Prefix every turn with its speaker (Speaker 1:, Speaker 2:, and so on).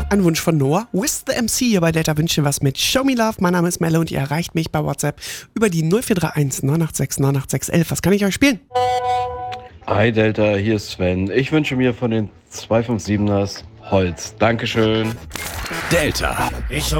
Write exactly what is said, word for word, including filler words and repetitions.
Speaker 1: ein Wunsch von Noah. With the M C hier bei Delta wünsche was mit Show Me Love. Mein Name ist Melle und ihr erreicht mich bei WhatsApp über die null vier drei eins neun acht sechs neun acht sechs elf. Was kann ich euch spielen?
Speaker 2: Hi Delta, hier ist Sven. Ich wünsche mir von den zwei fünf siebeners Holz. Dankeschön.
Speaker 3: Delta. Ich